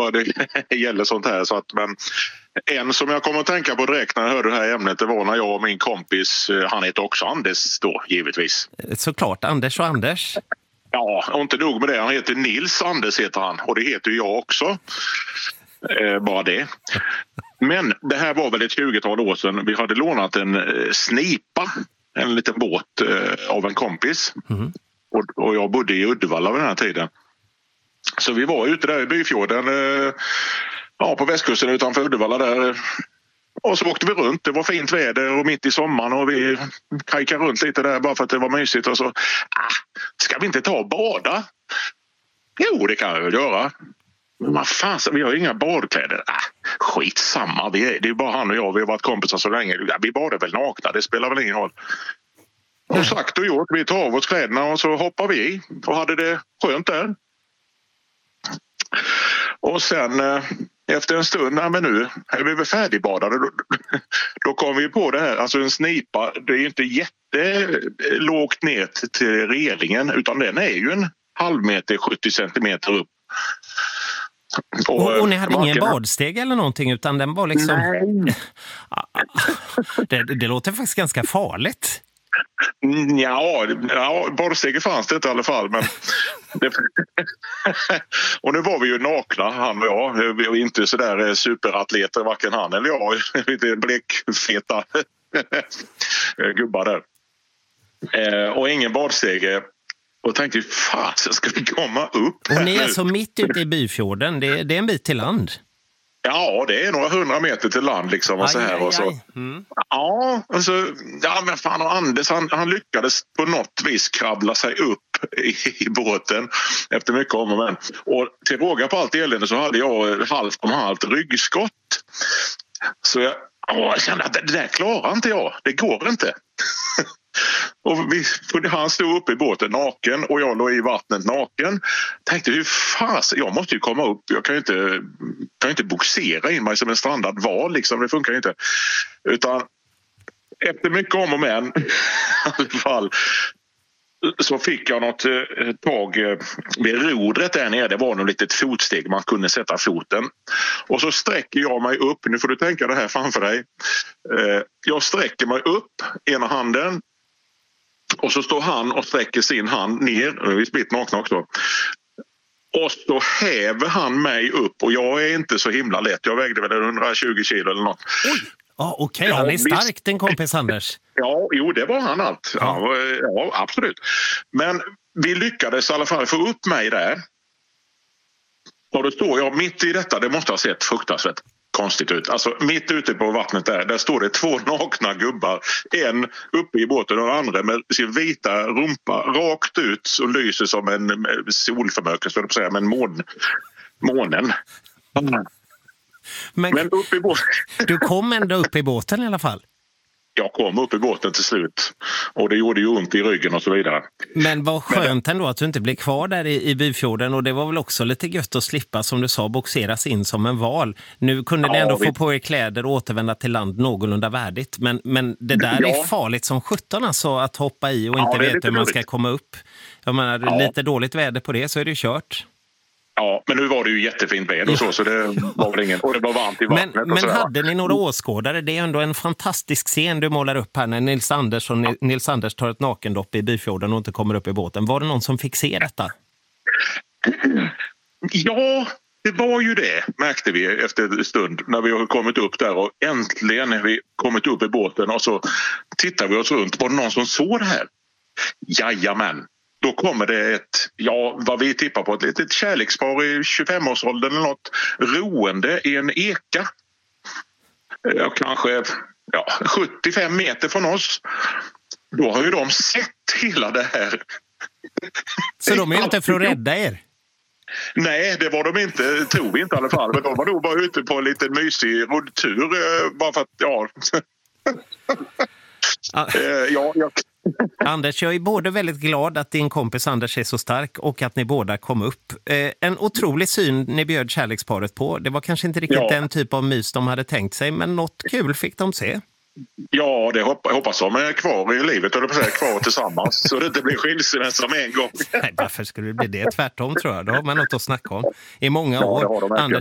vad det gäller sånt här. Så att, men en som jag kommer att tänka på direkt när jag hörde det här ämnet, det var när jag och min kompis, han heter också Anders då, givetvis. Såklart, Anders och Anders. Ja, och inte nog med det. Han heter Nils Anders heter han. Och det heter ju jag också. Bara det. Men det här var väl ett 20-tal år sedan. Vi hade lånat en snipa. En liten båt av en kompis. Mm. Och jag bodde i Uddevalla vid den här tiden. Så vi var ute där i Byfjorden. På västkusten utanför Uddevalla där. Och så åkte vi runt. Det var fint väder och mitt i sommaren och vi kajkade runt lite där bara för att det var mysigt. Och så, ska vi inte ta och bada? Jo, det kan vi väl göra. Men vad fan, vi har inga badkläder. Skitsamma, det är bara han och jag. Vi har varit kompisar så länge. Vi badar väl nakna, det spelar väl ingen roll. Och sagt och gjort, vi tar av oss kläderna och så hoppar vi i. Och hade det skönt där. Och sen efter en stund, men nu är vi väl färdigbadade. Då kom vi på det här. Alltså en snipa, det är inte jättelågt ner till relingen. Utan den är ju en halv meter, 70 centimeter upp. Och ni hade ingen badsteg eller någonting utan den var liksom... Nej. Det låter faktiskt ganska farligt. Ja, badsteg fanns det inte i alla fall. Men och nu var vi ju nakna, han och jag. Vi var inte så där superatleter, varken han eller jag. Lite blekfeta gubbar där. Och ingen badsteg. Och tänkte, så ska vi komma upp här. Och ni är alltså mitt ute i Byfjorden, det är en bit till land. Ja, det är några 100 meter till land liksom och så här. Och så. Mm. Ja, men fan, och Anders han lyckades på något vis krabbla sig upp i båten efter mycket om och men. Och till råga på allt elände så hade jag halvt om halvt ryggskott. Så jag kände att det där klarar inte jag, det går inte. Och han stod uppe i båten naken och jag låg i vattnet naken. Tänkte, hur fan, jag måste ju komma upp. Jag kan ju inte boxera in mig som en strandad val liksom, det funkar ju inte. Utan efter mycket om och men i alla fall så fick jag något tag vid rodret där nere. Det var något litet fotsteg man kunde sätta foten. Och så sträcker jag mig upp. Nu får du tänka det här framför dig. Jag sträcker mig upp ena handen. Och så står han och sträcker sin hand ner. Vi är splitt nakna också. Och så häver han mig upp. Och jag är inte så himla lätt. Jag vägde väl 120 kilo eller något. Oj! Ja, okej. Han är stark, den kompis Anders. Ja, jo, det var han allt. Ja, absolut. Men vi lyckades i alla fall få upp mig där. Och då står jag mitt i detta. Det måste ha sett fruktansvärt konstigt ut. Alltså mitt ute på vattnet där står det 2 nakna gubbar. En uppe i båten och den andra med sin vita rumpa rakt ut och lyser som en solförmörkelse, så att säga, men månen. Men upp i båten. Du kom ändå upp i båten i alla fall? Jag kom upp i båten till slut. Och det gjorde ju ont i ryggen och så vidare. Men vad skönt ändå att du inte blev kvar där i Byfjorden. Och det var väl också lite gött att slippa, som du sa, boxeras in som en val. Nu kunde ni ändå få på er kläder och återvända till land någorlunda värdigt. Men det där är farligt som 17 alltså, att hoppa i och inte veta hur man ska komma upp. Jag menar, lite dåligt väder på det så är det kört. Ja, men nu var det ju jättefint väder och så det var väl ingen. Och det var varmt i vattnet. Men hade ni några åskådare? Det är ändå en fantastisk scen du målar upp här när Nils Anders tar ett nakendopp i Byfjorden och inte kommer upp i båten. Var det någon som fick se detta? Ja, det var ju det, märkte vi efter en stund när vi har kommit upp där och äntligen har vi kommit upp i båten och så tittar vi oss runt. Var det någon som såg det här? Jajamän. Då kommer det vad vi tippar på, ett litet kärlekspar i 25-årsåldern eller något, roende i en eka. Kanske 75 meter från oss. Då har ju de sett hela det här. Så de är inte för att rädda er? Nej, det var de inte, tror vi inte i alla fall. Men de var nog bara ute på en liten mysig roddtur. Bara för att, Anders, jag är både väldigt glad att din kompis Anders är så stark och att ni båda kom upp. En otrolig syn ni bjöd kärleksparet på. Det var kanske inte riktigt den typ av mys de hade tänkt sig, men något kul fick de se. Ja, det hoppas de är kvar i livet, eller kvar tillsammans, så det inte blir skilsmässa med en gång. Nej, varför skulle det bli det? Tvärtom tror jag. Då har man något att snacka om i många år. Anders,